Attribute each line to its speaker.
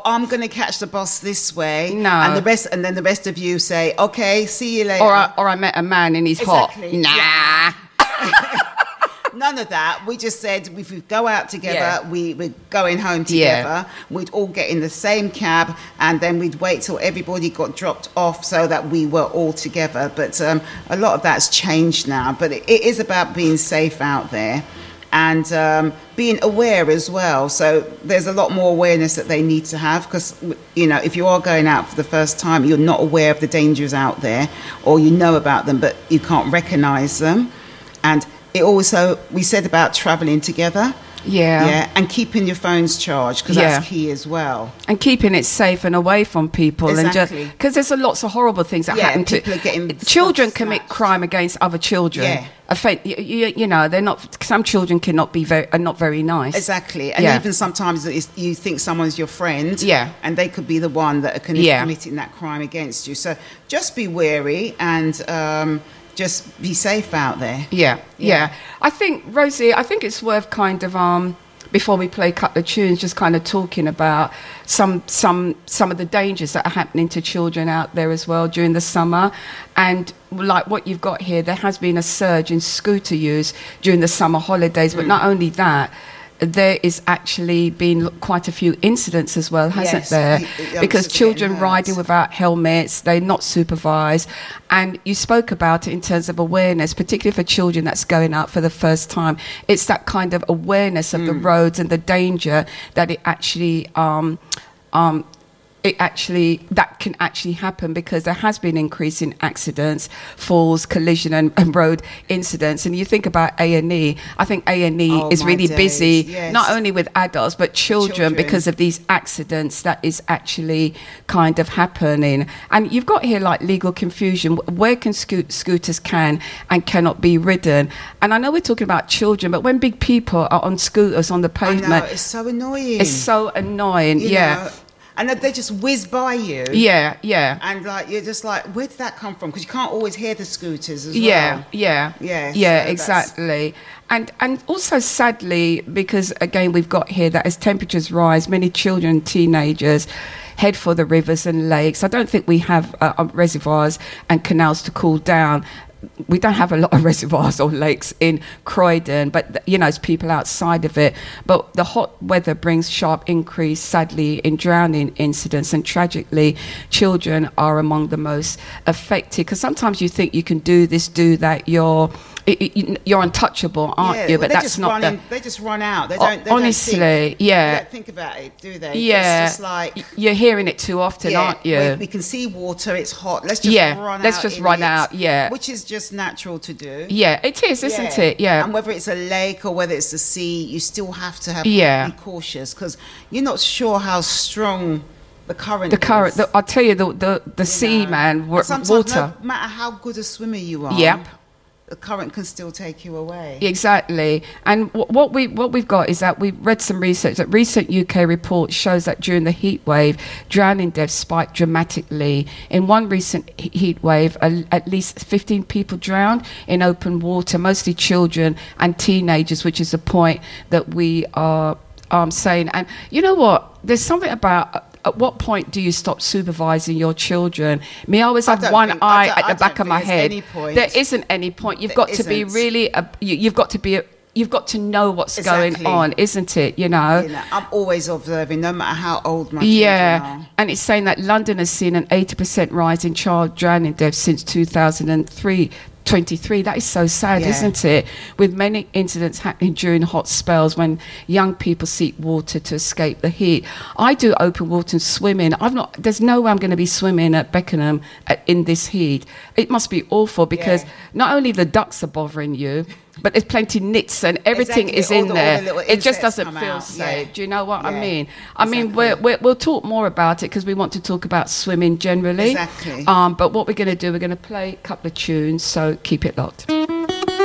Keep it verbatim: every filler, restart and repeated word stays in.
Speaker 1: I'm going to catch the bus this way.
Speaker 2: No.
Speaker 1: And the rest, and then the rest of you say, okay, see you later.
Speaker 2: Or I, or I met a man and he's
Speaker 1: Exactly.
Speaker 2: hot. Nah.
Speaker 1: Yeah. None of that. We just said if we go out together,
Speaker 2: Yeah.
Speaker 1: we, we're going home together.
Speaker 2: Yeah.
Speaker 1: We'd all get in the same cab, and then we'd wait till everybody got dropped off so that we were all together. But um, a lot of that's changed now. But it, it is about being safe out there and um, being aware as well. So there's a lot more awareness that they need to have because, you know, if you are going out for the first time, you're not aware of the dangers out there, or you know about them, but you can't recognise them. And it also, we said about travelling together.
Speaker 2: Yeah.
Speaker 1: Yeah, and keeping your phones charged because
Speaker 2: Yeah.
Speaker 1: that's key as well.
Speaker 2: And keeping it safe and away from people.
Speaker 1: Exactly.
Speaker 2: And just because there's a lots of horrible things that
Speaker 1: Yeah,
Speaker 2: happen to
Speaker 1: people are getting
Speaker 2: children.
Speaker 1: stuff
Speaker 2: Commit
Speaker 1: snatched.
Speaker 2: crime against other children.
Speaker 1: Yeah.
Speaker 2: Offend, you, you, you know, they're not. Some children cannot be very, are not very nice.
Speaker 1: Exactly. And
Speaker 2: Yeah.
Speaker 1: even sometimes it's, you think someone's your friend.
Speaker 2: Yeah.
Speaker 1: And they could be the one that are con-
Speaker 2: Yeah.
Speaker 1: committing that crime against you. So just be wary and um, just be safe out there.
Speaker 2: Yeah, yeah,
Speaker 1: Yeah.
Speaker 2: I think, Rosie, I think it's worth kind of um before we play a couple of tunes, just kind of talking about some some some of the dangers that are happening to children out there as well during the summer. And like what you've got here, there has been a surge in scooter use during the summer holidays. But not only that, there is actually been quite a few incidents as well, hasn't
Speaker 1: Yes,
Speaker 2: there?
Speaker 1: y- youngsters
Speaker 2: Because
Speaker 1: are
Speaker 2: children
Speaker 1: getting hurt.
Speaker 2: riding without helmets, they're not supervised. And you spoke about it in terms of awareness, particularly for children that's going out for the first time. It's that kind of awareness of the roads and the danger that it actually um, um, it actually that can actually happen, because there has been an increase in accidents, falls, collision and, and road incidents. And you think about A and E, I think A and E
Speaker 1: Oh,
Speaker 2: is
Speaker 1: my
Speaker 2: really
Speaker 1: days,
Speaker 2: busy,
Speaker 1: yes.
Speaker 2: not only with adults but children,
Speaker 1: Children.
Speaker 2: because of these accidents that is actually kind of happening. And you've got here like legal confusion. Where can sco- scooters can and cannot be ridden? And I know we're talking about children, but when big people are on scooters on the
Speaker 1: I know,
Speaker 2: pavement,
Speaker 1: it's so annoying.
Speaker 2: it's so annoying.
Speaker 1: You
Speaker 2: Yeah.
Speaker 1: know, and they just whiz by you.
Speaker 2: Yeah, yeah.
Speaker 1: And like you're just like, where did that come from? Because you can't always hear the scooters as
Speaker 2: Yeah,
Speaker 1: well.
Speaker 2: yeah,
Speaker 1: Yeah,
Speaker 2: yeah,
Speaker 1: so
Speaker 2: exactly. And and also sadly, because again we've got here that as temperatures rise, many children and teenagers head for the rivers and lakes. I don't think we have uh, uh, reservoirs and canals to cool down. We don't have a lot of reservoirs or lakes in Croydon, but you know, it's people outside of it. But the hot weather brings sharp increase, sadly, in drowning incidents, and tragically, children are among the most affected. Because sometimes you think you can do this, do that, you're it, it, you're untouchable, aren't
Speaker 1: Yeah,
Speaker 2: you?
Speaker 1: well,
Speaker 2: But
Speaker 1: they
Speaker 2: that's
Speaker 1: just
Speaker 2: not
Speaker 1: run
Speaker 2: the.
Speaker 1: in, they just run out. They
Speaker 2: O-
Speaker 1: don't. They
Speaker 2: honestly,
Speaker 1: don't think,
Speaker 2: yeah.
Speaker 1: They don't think about it, do they?
Speaker 2: Yeah,
Speaker 1: It's just like,
Speaker 2: y- you're hearing it too often,
Speaker 1: yeah,
Speaker 2: aren't you?
Speaker 1: We, we can see water. It's hot. Let's just
Speaker 2: Yeah,
Speaker 1: run
Speaker 2: let's
Speaker 1: out.
Speaker 2: just
Speaker 1: in
Speaker 2: run
Speaker 1: it,
Speaker 2: out, yeah.
Speaker 1: which is just natural to do.
Speaker 2: Yeah, it is, isn't it? Yeah.
Speaker 1: And whether it's a lake or whether it's the sea, you still have to have
Speaker 2: Yeah.
Speaker 1: be cautious because you're not sure how strong the current.
Speaker 2: The current,
Speaker 1: is,
Speaker 2: the, I'll tell you, the the, the
Speaker 1: you
Speaker 2: sea,
Speaker 1: know.
Speaker 2: man,
Speaker 1: And
Speaker 2: wa-
Speaker 1: sometimes,
Speaker 2: water.
Speaker 1: no matter how good a swimmer you are,
Speaker 2: Yep.
Speaker 1: the current can still take you away.
Speaker 2: Exactly. And w- what we what we've got is that we've read some research that recent U K report shows that during the heat wave, drowning deaths spiked dramatically. In one recent he- heat wave, a, at least fifteen people drowned in open water, mostly children and teenagers, which is the point that we are um, saying. And you know what? There's something about. At what point do you stop supervising your children? Me, I always
Speaker 1: I
Speaker 2: have
Speaker 1: don't
Speaker 2: one
Speaker 1: think- I
Speaker 2: eye
Speaker 1: don't-
Speaker 2: at
Speaker 1: I
Speaker 2: the back
Speaker 1: don't
Speaker 2: of my
Speaker 1: think there's
Speaker 2: head.
Speaker 1: any point.
Speaker 2: There isn't any point. You've
Speaker 1: There
Speaker 2: got to be
Speaker 1: isn't.
Speaker 2: really. A, you, you've got to be. A, you've got to know what's going
Speaker 1: Exactly.
Speaker 2: on, isn't it? You know.
Speaker 1: You know, I'm always observing, no matter how old my
Speaker 2: Yeah,
Speaker 1: children are.
Speaker 2: and it's saying that London has seen an eighty percent rise in child drowning deaths since two thousand three. twenty-three. That is so sad,
Speaker 1: Yeah.
Speaker 2: isn't it? With many incidents happening during hot spells when young people seek water to escape the heat. I do open water swimming. I've not. There's no way I'm going to be swimming at Beckenham at, in this heat. It must be awful because
Speaker 1: Yeah.
Speaker 2: not only the ducks are bothering you, but there's plenty nits and everything
Speaker 1: Exactly,
Speaker 2: is
Speaker 1: all
Speaker 2: in
Speaker 1: the- all
Speaker 2: there.
Speaker 1: the little
Speaker 2: It just
Speaker 1: insects
Speaker 2: doesn't
Speaker 1: come
Speaker 2: feel
Speaker 1: out,
Speaker 2: safe.
Speaker 1: yeah.
Speaker 2: Do you know what I
Speaker 1: Yeah,
Speaker 2: mean? I mean,
Speaker 1: exactly.
Speaker 2: we're, we're, we'll talk more about it because we want to talk about swimming generally.
Speaker 1: Exactly.
Speaker 2: Um, but what we're going to do, we're going to play a couple of tunes, so keep it locked.